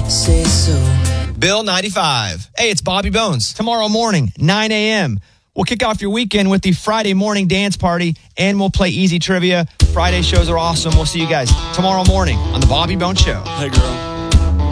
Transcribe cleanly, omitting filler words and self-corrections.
say so. Bill 95. Hey, it's Bobby Bones. Tomorrow morning, 9 a.m. We'll kick off your weekend with the Friday morning dance party, and we'll play easy trivia. Friday shows are awesome. We'll see you guys tomorrow morning on The Bobby Bones Show. Hey, girl.